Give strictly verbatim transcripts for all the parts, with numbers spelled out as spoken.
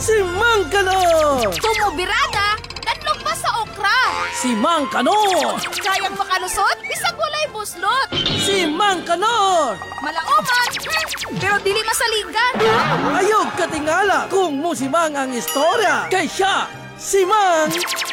Si Mang Kanor! Tumubirada, kadlog pa sa okra. Si Mang Kanor! Kayang makalusot, bisag walay buslot. Si Mang Kanor! Malaoman, hmm, pero dili masaligan. Ayog katingala kung musimang ang istorya. Kay siya, si Mang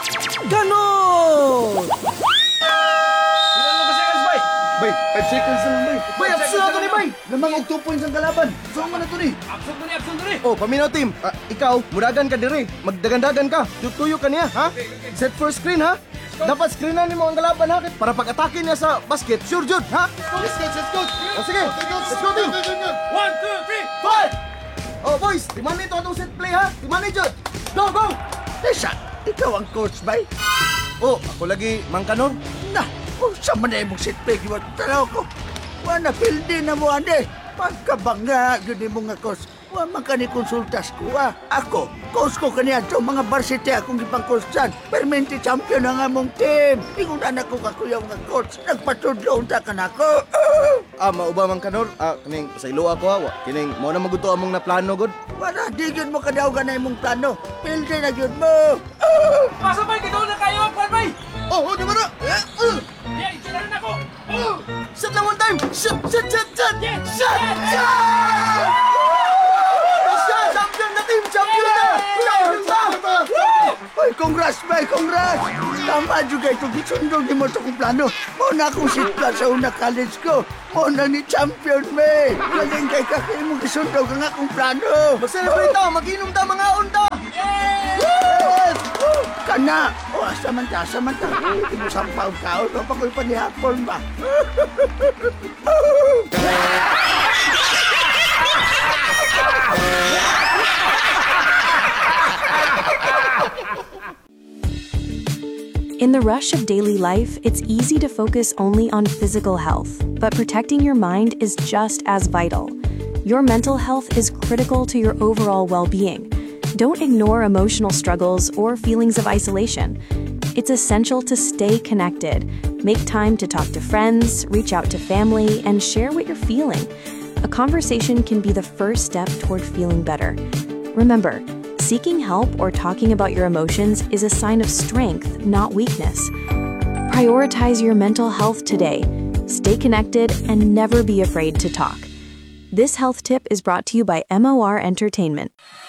Kanor! Ilan mo ka seconds, bay? Bay, five seconds na lang, bay. Bay, Five absent seconds na to ni na Bay. Namang og two points ang kalaban. So, man na to ni. Absent mo ni, absent mo ni. Oh, paminaw team. Ah, ikaw, muragan ka diri. Magdagandagan ka. Tutuyo ka niya, ha? Set for screen, ha? Dapat screenan mo ang kalaban, ha? Para pag-atake niya sa basket, sure, Jud, ha? Let's go, let's go. Oh, sige. Let's go, team. One, two, three. Fight! Oh, boys, timani to atong set play, ha? Timani, Jud. Go, go! Tessa, ikaw ang coach, bay? Oh, ako lagi, Mang Kanor. Na, kung sa manay mong sit play, iwan tanaw ko. Wana, pildi na mo, ane. Pagkabanga, yun mo nga coach. Wa man ka ni konsultas ko, ah. Ako, coach ko kaniya ito, mga varsity akong ipang coach dyan. Permanente champion ang among team. Ingon anak ko kakuyaw nga coach. Nagpatudlo unta ka na ako. Ah, mauba, Mang Kanor. Ah, kining, sa ilo ako, ha? Wa, kining, mo na maguto among na plano, God. Wala, di yun mo kadaw ka na imong plano. Pildi na yun mo. Pasa, bay, kitaw na kayo, kwan, bay. Oh, oh, di ba na? Eh, uh. Yeah, itsura rin ako. Oh! Shot lang one time! Shot! Shot! Shot! Shot! Yeah! Shot! Shot! Shot! Champion na team! Champion na! Champion na! Oy, congrats, bay, congrats! Tama juga ito, gisundong ni mo ito kong plano. Muna akong sitla sa una college ko. Muna ni champion, bay. Galing kay kakay mo gisundong ang akong plano. Mag-celebrate ta! Mag-inom ta! Mga unta! Yes! Oh, kana! O, oh, samanta, samanta. Hindi mo sampaw ka. O, papakoy pa ni Hapon ba? In the rush of daily life, it's easy to focus only on physical health, but protecting your mind is just as vital. Your mental health is critical to your overall well-being. Don't ignore emotional struggles or feelings of isolation. It's essential to stay connected. Make time to talk to friends, reach out to family, and share what you're feeling. A conversation can be the first step toward feeling better. Remember, seeking help or talking about your emotions is a sign of strength, not weakness. Prioritize your mental health today. Stay connected and never be afraid to talk. This health tip is brought to you by M O R Entertainment.